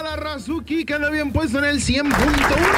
la Razuki, que lo habían puesto en el 100.1.